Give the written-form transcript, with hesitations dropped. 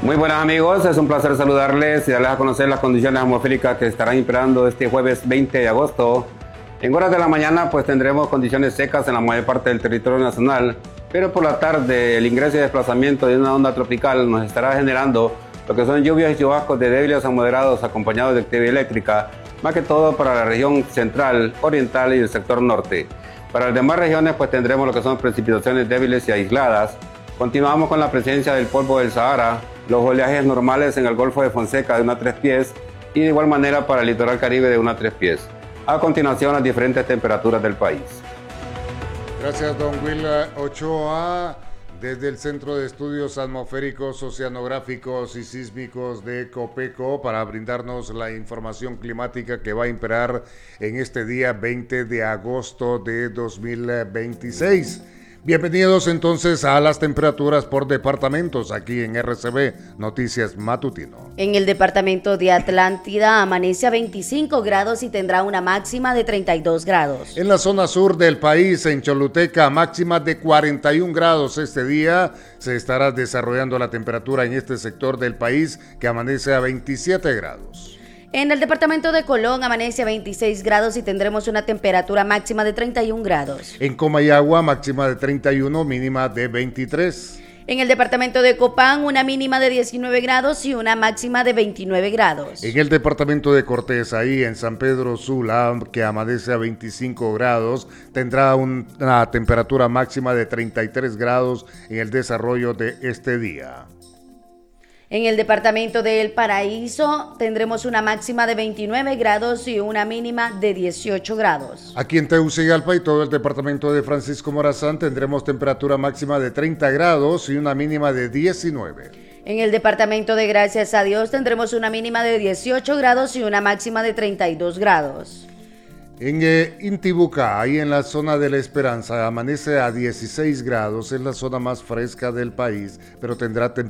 Muy buenas amigos, es un placer saludarles y darles a conocer las condiciones atmosféricas que estarán imperando este jueves 20 de agosto. En horas de la mañana pues tendremos condiciones secas en la mayor parte del territorio nacional, pero por la tarde el ingreso y desplazamiento de una onda tropical nos estará generando lo que son lluvias y chubascos de débiles a moderados acompañados de actividad eléctrica, más que todo para la región central, oriental y el sector norte. Para las demás regiones pues tendremos lo que son precipitaciones débiles y aisladas. Continuamos con la presencia del polvo del Sahara, los oleajes normales en el Golfo de Fonseca de 1 a 3 pies y de igual manera para el litoral caribe de 1 a 3 pies. A continuación, las diferentes temperaturas del país. Gracias, don Will Ochoa, desde el Centro de Estudios Atmosféricos, Oceanográficos y Sísmicos de Copeco, para brindarnos la información climática que va a imperar en este día 20 de agosto de 2026. Bienvenidos entonces a las temperaturas por departamentos aquí en RCB Noticias Matutino. En el departamento de Atlántida amanece a 25 grados y tendrá una máxima de 32 grados. En la zona sur del país, en Choluteca, máxima de 41 grados este día. Se estará desarrollando la temperatura en este sector del país que amanece a 27 grados. En el departamento de Colón amanece a 26 grados y tendremos una temperatura máxima de 31 grados. En Comayagua, máxima de 31, mínima de 23. En el departamento de Copán, una mínima de 19 grados y una máxima de 29 grados. En el departamento de Cortés, ahí en San Pedro Sula, que amanece a 25 grados, tendrá una temperatura máxima de 33 grados en el desarrollo de este día. En el departamento de El Paraíso tendremos una máxima de 29 grados y una mínima de 18 grados. Aquí en Tegucigalpa y todo el departamento de Francisco Morazán tendremos temperatura máxima de 30 grados y una mínima de 19. En el departamento de Gracias a Dios tendremos una mínima de 18 grados y una máxima de 32 grados. En Intibucá, ahí en la zona de La Esperanza, amanece a 16 grados, es la zona más fresca del país, pero tendrá